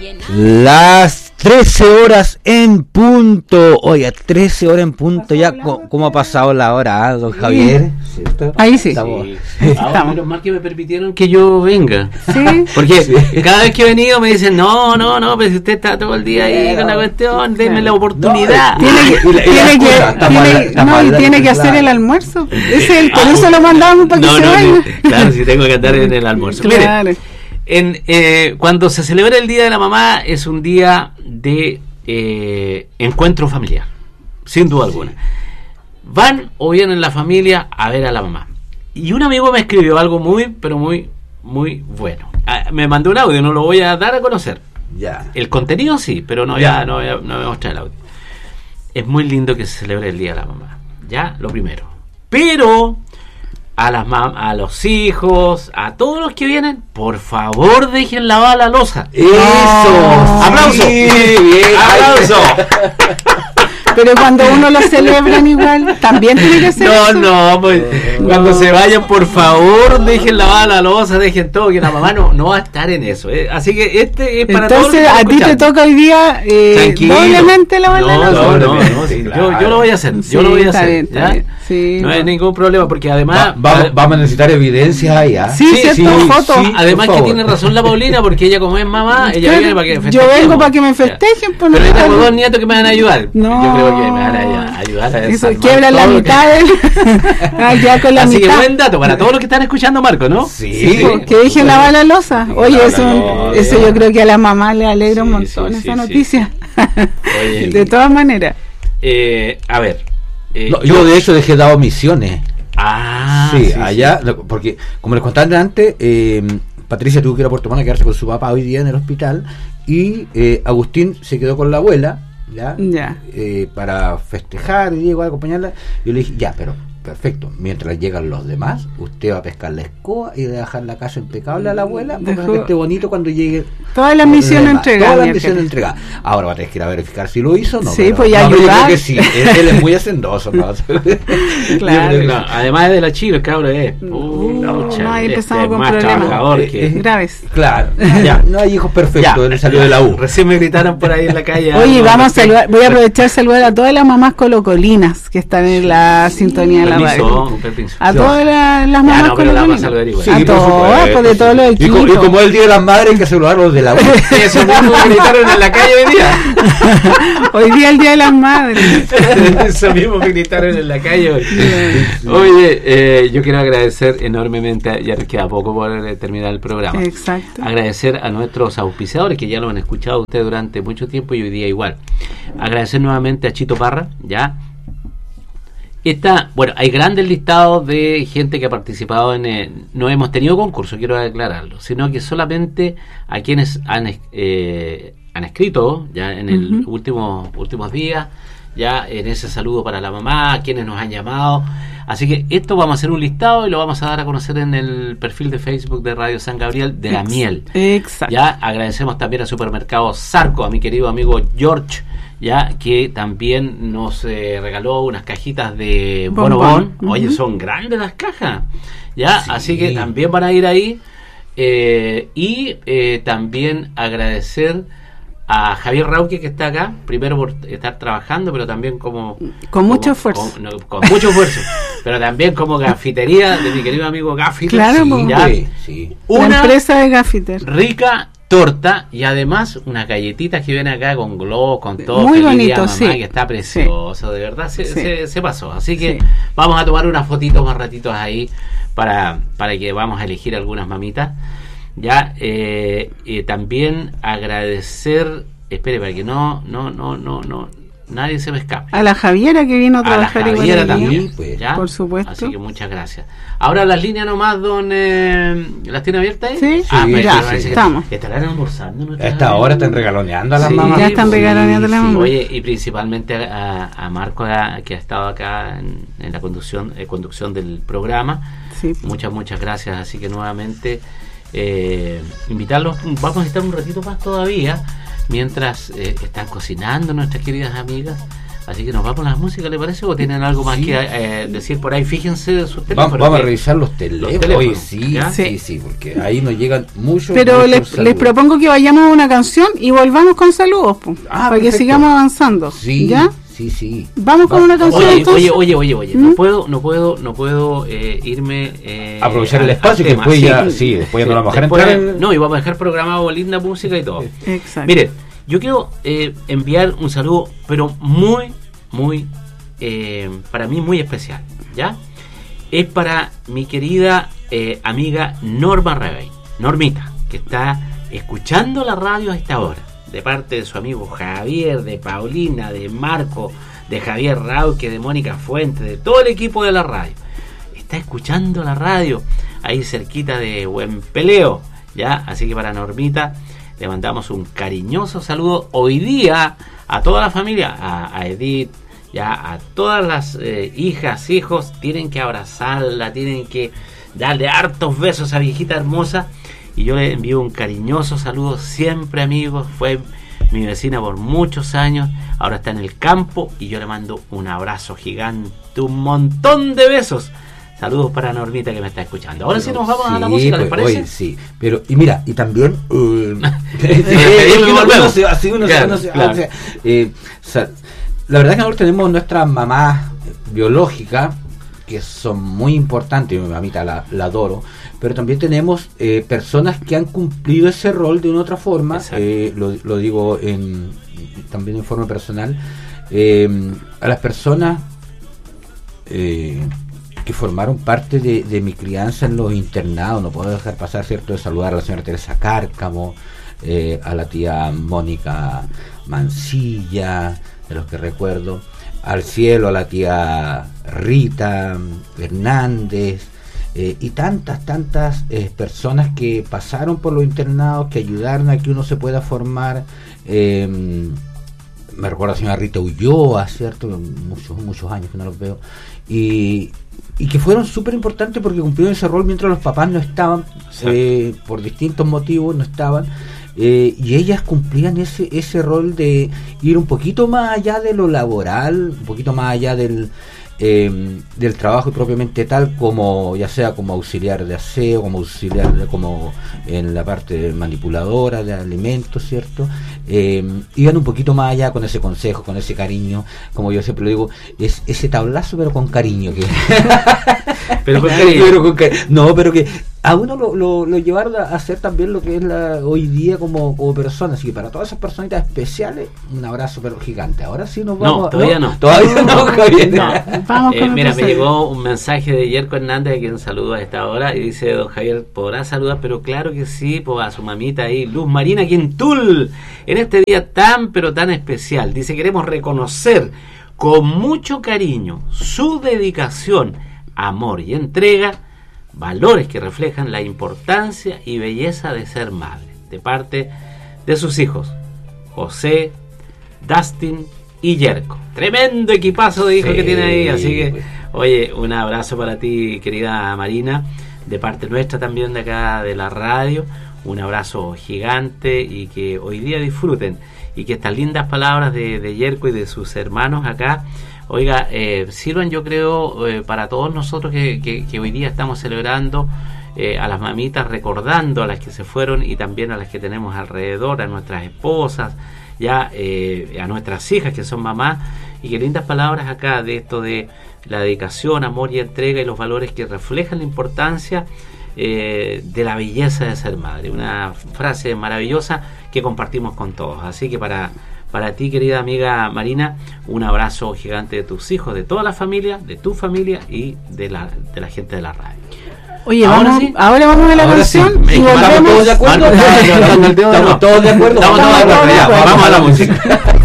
Las 13 horas en punto. Oiga, 13 horas en punto. Ya, ¿cómo ha pasado la hora, don Javier? ¿Cierto? Ahí sí. Ahora, menos mal que me permitieron que yo venga. Sí. Porque cada vez que he venido me dicen, no, pero si usted está todo el día ahí con la cuestión, denme la oportunidad. Tiene que hacer el almuerzo. Por eso lo mandamos para que se vaya. Claro, si tengo que andar en el almuerzo. Claro. Miren, cuando se celebra el Día de la Mamá es un día de encuentro familiar, sin duda alguna. Van o vienen la familia a ver a la mamá. Y un amigo me escribió algo muy bueno. Me mandó un audio, no lo voy a dar a conocer. Ya. El contenido sí, pero no voy a mostrar el audio. Es muy lindo que se celebre el Día de la Mamá. Ya, lo primero. Pero a los hijos, a todos los que vienen, por favor dejen lavar la loza. ¡Eso! ¡Aplauso! Sí, bien. ¡Aplauso! Pero cuando uno lo celebran igual, también tiene que ser eso. Pues, cuando se vayan, por favor, dejen lavar la loza, dejen todo, que la mamá no va a estar en eso. Así que este es para todos. Entonces, a ti te toca hoy día doblemente lavar la loza. Sí, claro. Yo lo voy a hacer. Está bien. Sí, no hay ningún problema, porque además vamos a necesitar evidencias ahí. Sí, fotos. Además que tiene razón la Paulina, porque ella, como es mamá, ella viene para que festejen. Yo vengo para que me festejen. Pero yo tengo 2 nietos que me van a ayudar. No. Yo creo que me van a ayudar a eso quiebra la mitad ya con la así mitad. Que buen dato para todos los que están escuchando, Marco, ¿no? Sí. Que dejen lavar la loza. Oye, eso yo creo que a la mamá le alegra un montón esa noticia. Oye, de todas maneras. A ver. Yo de hecho dejé dado misiones. Sí, allá, porque como les contaba antes, Patricia tuvo que ir a Puerto Montt a quedarse con su papá hoy día en el hospital, y Agustín se quedó con la abuela, para festejar y igual acompañarla. Yo le dije, pero perfecto, mientras llegan los demás, usted va a pescar la escoba y va a dejar la casa impecable a la abuela, para que esté bonito cuando llegue. Todas las misiones entregadas. Ahora va a tener que ir a verificar si lo hizo o no. Sí, pues ya ayudar. Yo creo que sí, él es muy hacendoso, ¿no? Claro. Además de la chica, cabrón, ahí empezamos con problemas graves. Claro, ya, no hay hijos perfectos, él salió de la U. Recién me gritaron por ahí en la calle. Oye, vamos a saludar, voy a aprovechar saludar a todas las mamás colocolinas que están en la sintonía de la radio. A todas las mamás colocolinas. A todas, pues de todos los equipos. Y como el Día de las Madres, hay que saludarlos de la U. Eso mismo me gritaron en la calle hoy día. Hoy día el Día de las Madres. Eso mismo me gritaron en la calle hoy. Oye, yo quiero agradecer enormemente, ya nos queda poco por terminar el programa. Exacto. Agradecer a nuestros auspiciadores, que ya lo han escuchado ustedes durante mucho tiempo y hoy día igual. Agradecer nuevamente a Chito Parra, hay grandes listados de gente que ha participado no hemos tenido concurso, quiero aclararlo, sino que solamente a quienes han escrito ya en el últimos días, ya en ese saludo para la mamá, a quienes nos han llamado. Así que esto vamos a hacer un listado y lo vamos a dar a conocer en el perfil de Facebook de Radio San Gabriel de la miel. Exacto. Ya agradecemos también al supermercado Zarco, a mi querido amigo George, que también nos regaló unas cajitas de bonobón. Oye, son grandes las cajas, sí. Así que también van a ir ahí, y también agradecer a Javier Rauque, que está acá, primero por estar trabajando, pero también con mucho esfuerzo. Con mucho esfuerzo, pero también como gafitería de mi querido amigo Gaffiter. Claro, una empresa de Gaffiter. Rica torta y además unas galletitas que vienen acá con globos, con todo. Muy bonito, mamá, que está precioso, de verdad se pasó. Así que vamos a tomar unas fotitos más ratitos ahí para que vamos a elegir algunas mamitas. También agradecer, espere para que no nadie se me escape. A la Javiera que vino a trabajar. A la Javiera también, por supuesto. Así que muchas gracias. Ahora las líneas nomás, ¿las tiene abiertas ahí? Sí, estamos. ¿Estarán almorzando? A esta hora están regaloneando a las mamás. Ya están regaloneando a las mamás. Oye, y principalmente a Marco, que ha estado acá en la conducción del programa. Sí. Muchas gracias. Así que nuevamente invitarlos, vamos a estar un ratito más todavía mientras están cocinando nuestras queridas amigas. Así que nos vamos a la música, ¿le parece? ¿O tienen algo más que decir por ahí? Fíjense de sus teléfonos. Vamos a revisar los teléfonos. Hoy sí, porque ahí nos llegan muchos. Pero les propongo que vayamos a una canción y volvamos con saludos, para perfecto. Que sigamos avanzando. Sí, ¿ya? Sí. Vamos con una canción. Oye. No puedo irme. Aprovechar el espacio que después después ya no vamos a dejar entrar. No, y vamos a dejar programado linda música y todo. Exacto. Mire, yo quiero enviar un saludo, pero muy, para mí muy especial, ¿ya? Es para mi querida amiga Norma Rebey, Normita, que está escuchando la radio a esta hora, de parte de su amigo Javier, de Paulina, de Marco, de Javier Rauque, de Mónica Fuentes, de todo el equipo de la radio. Está escuchando la radio ahí cerquita de Buen Peleo, ¿ya? Así que para Normita le mandamos un cariñoso saludo hoy día a toda la familia, a Edith, ya a todas las hijas, hijos. Tienen que abrazarla, tienen que darle hartos besos a viejita hermosa. Y yo le envío un cariñoso saludo siempre, amigos. Fue mi vecina por muchos años, ahora está en el campo y yo le mando un abrazo gigante, un montón de besos. Saludos para Normita que me está escuchando. Ahora sí nos vamos a la música, ¿les parece? Hoy, sí, pero y mira, y también la verdad que nosotros tenemos nuestras mamás biológicas que son muy importantes, mi mamita la adoro, pero también tenemos personas que han cumplido ese rol de una u otra forma, lo digo también en forma personal, a las personas que formaron parte de mi crianza en los internados. No puedo dejar pasar, ¿cierto?, de saludar a la señora Teresa Cárcamo, a la tía Mónica Mancilla, de los que recuerdo, al cielo, a la tía Rita Hernández, y tantas personas que pasaron por los internados, que ayudaron a que uno se pueda formar. Me recuerdo a la señora Rita Ulloa, ¿cierto?, muchos años que no los veo, y que fueron súper importantes porque cumplieron ese rol mientras los papás no estaban, por distintos motivos no estaban, y ellas cumplían ese rol de ir un poquito más allá de lo laboral, un poquito más allá del trabajo propiamente tal, como ya sea como auxiliar de aseo, como auxiliar como en la parte manipuladora de alimentos, ¿cierto? Iban un poquito más allá con ese consejo, con ese cariño, como yo siempre lo digo, es ese tablazo pero con cariño pero con cariño. No, pero que a uno lo llevaron a hacer también lo que es hoy día como persona. Así que para todas esas personitas especiales, un abrazo pero gigante. Ahora sí nos vamos. No, todavía no. Todavía no, Javier. Vamos mira, me llegó un mensaje de Yerko Hernández, a quien saludo a esta hora, y dice: don Javier, ¿podrá saludar? Pero claro que sí, pues a su mamita ahí, Luz Marina Quintul, en este día tan pero tan especial. Dice: queremos reconocer con mucho cariño su dedicación, amor y entrega, valores que reflejan la importancia y belleza de ser madre, de parte de sus hijos José, Dustin y Yerko. Tremendo equipazo de hijos que tiene ahí. Así que, oye, un abrazo para ti, querida Marina, de parte nuestra también de acá de la radio. Un abrazo gigante y que hoy día disfruten, y que estas lindas palabras de Yerko y de sus hermanos acá, oiga, sirvan, yo creo, para todos nosotros que hoy día estamos celebrando a las mamitas, recordando a las que se fueron y también a las que tenemos alrededor, a nuestras esposas, ya a nuestras hijas que son mamás, y que lindas palabras acá de esto de la dedicación, amor y entrega, y los valores que reflejan la importancia de la belleza de ser madre. Una frase maravillosa que compartimos con todos. Así que para ti, querida amiga Marina, un abrazo gigante de tus hijos, de toda la familia, de tu familia y de la gente de la radio. Oye, ahora vamos a la canción. Sí. ¿Estamos todos de acuerdo? ¿Estamos todos de acuerdo? Vamos a la música.